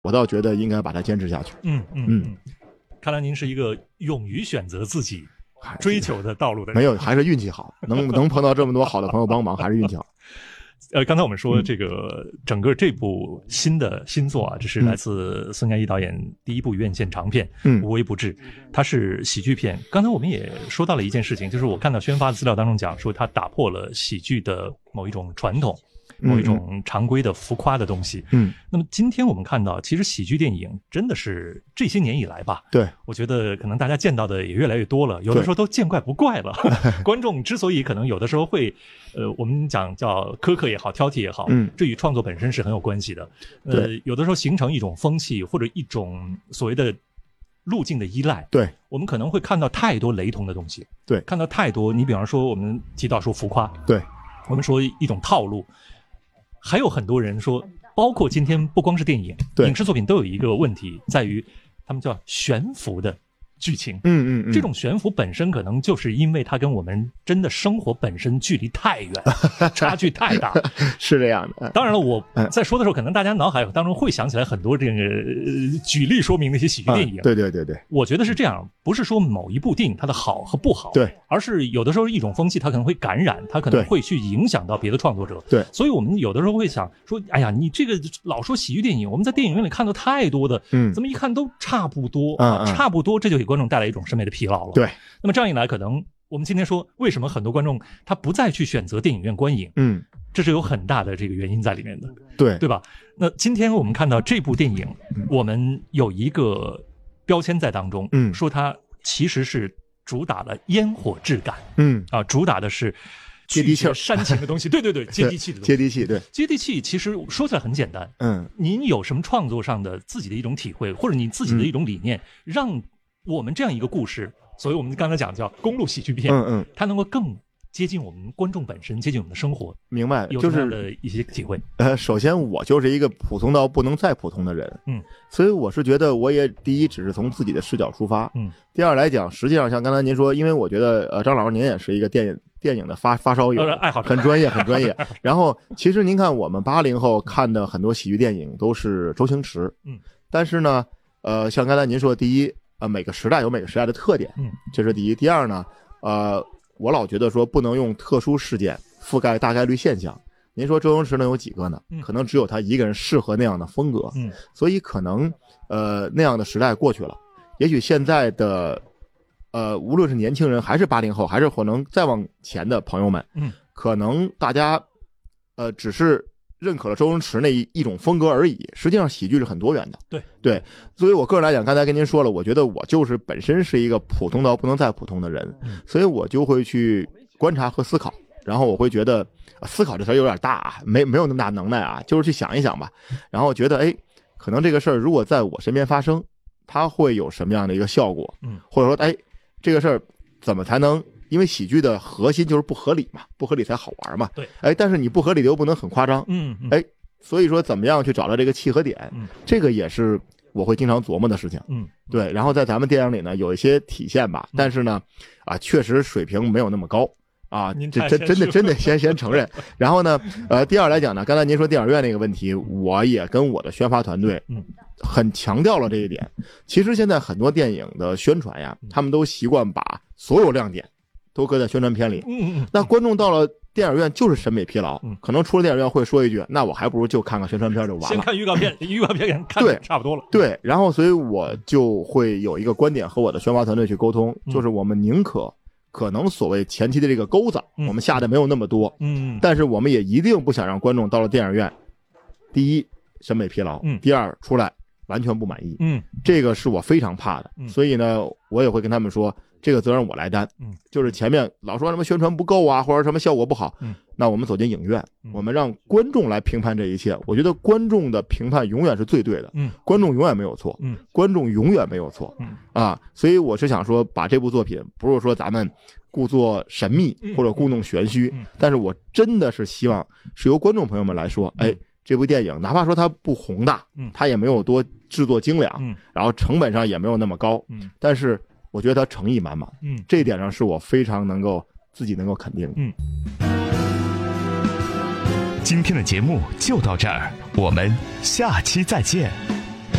我倒觉得应该把它坚持下去。 看来您是一个勇于选择自己追求的道路的人。 没有，还是运气好，能碰到这么多好的朋友帮忙，还是运气好。 刚才我们说这个整个这部新作啊，这是来自孙佳艺导演第一部院线长片《无微不至》，它是喜剧片。刚才我们也说到了一件事情，就是我看到宣发的资料当中讲说，它打破了喜剧的某一种传统，某一种常规的浮夸的东西。那么今天我们看到，其实喜剧电影真的是这些年以来吧， 对， 我觉得可能大家见到的也越来越多了，有的时候都见怪不怪了。观众之所以可能有的时候会我们讲叫苛刻也好，挑剔也好，这与创作本身是很有关系的。有的时候形成一种风气或者一种所谓的路径的依赖， 对， 我们可能会看到太多雷同的东西， 对， 看到太多，你比方说我们提到说浮夸， 对， 我们说一种套路，还有很多人说，包括今天不光是电影，影视作品都有一个问题，在于他们叫悬浮的剧情。这种悬浮本身可能就是因为它跟我们真的生活本身距离太远，差距太大。 是这样的。 当然了，我在说的时候，可能大家脑海当中会想起来很多这个举例说明那些喜剧电影。 对， 我觉得是这样，不是说某一部电影它的好和不好， 对， 而是有的时候一种风气它可能会感染，它可能会去影响到别的创作者。 对， 所以我们有的时候会想说，哎呀，你这个老说喜剧电影，我们在电影院里看到太多的，怎么一看都差不多，差不多，这就给观众带来一种审美的疲劳了。 对， 那么这样一来，可能我们今天说为什么很多观众他不再去选择电影院观影，这是有很大的这个原因在里面的，对吧？那今天我们看到这部电影，我们有一个标签在当中，说它其实是主打了烟火质感，主打的是接地气、 煽情的东西，对，接地气的东西， 接地气，对， 接地气。其实说起来很简单，您有什么创作上的自己的一种体会，或者你自己的一种理念，让我们这样一个故事，所以我们刚才讲叫公路喜剧片，它能够更接近我们观众本身，接近我们的生活。 明白， 有这样的一些体会。 首先我就是一个普通到不能再普通的人，所以我是觉得我也第一只是从自己的视角出发，第二来讲，实际上像刚才您说，因为我觉得张老师您也是一个电影的发烧友， 爱好者， 很专业。然后其实您看我们80后看的很多喜剧电影都是周星驰，但是呢，像刚才您说，第一，每个时代有每个时代的特点，这是第一。第二呢，我老觉得说不能用特殊事件覆盖大概率现象。您说周星驰能有几个呢？可能只有他一个人适合那样的风格，所以可能那样的时代过去了，也许现在的无论是年轻人还是80后，还是可能再往前的朋友们，可能大家只是认可了周星驰那一种风格而已，实际上喜剧是很多元的。对，所以我个人来讲，刚才跟您说了，我觉得我就是本身是一个普通到不能再普通的人，所以我就会去观察和思考，然后我会觉得思考这词有点大啊，没有那么大能耐啊，就是去想一想吧，然后觉得可能这个事儿如果在我身边发生，它会有什么样的一个效果，或者说这个事儿怎么才能，因为喜剧的核心就是不合理嘛，不合理才好玩嘛。 对， 但是你不合理的又不能很夸张，所以说怎么样去找到这个契合点，这个也是我会经常琢磨的事情。对，然后在咱们电影里呢有一些体现吧，但是呢，确实水平没有那么高啊，这真的先承认。然后呢，第二来讲呢，刚才您说电影院那个问题，我也跟我的宣发团队，很强调了这一点。其实现在很多电影的宣传呀，他们都习惯把所有亮点都搁在宣传片里，那观众到了电影院就是审美疲劳，可能出了电影院会说一句，那我还不如就看看宣传片就完了， 先看预告片，预告片看对差不多了。 对，然后所以我就会有一个观点和我的宣发团队去沟通，就是我们宁可能所谓前期的这个钩子，我们下的没有那么多，但是我们也一定不想让观众到了电影院，第一审美疲劳，第二出来完全不满意，这个是我非常怕的，所以呢，我也会跟他们说，这个责任我来担，就是前面老说什么宣传不够啊，或者什么效果不好，那我们走进影院，我们让观众来评判这一切。我觉得观众的评判永远是最对的，观众永远没有错，观众永远没有错，所以我是想说，把这部作品不是说咱们故作神秘或者故弄玄虚，但是我真的是希望是由观众朋友们来说，这部电影哪怕说它不宏大，它也没有多制作精良，然后成本上也没有那么高，但是我觉得它诚意满满，这一点上是我非常自己能够肯定的。 今天的节目就到这儿，我们下期再见。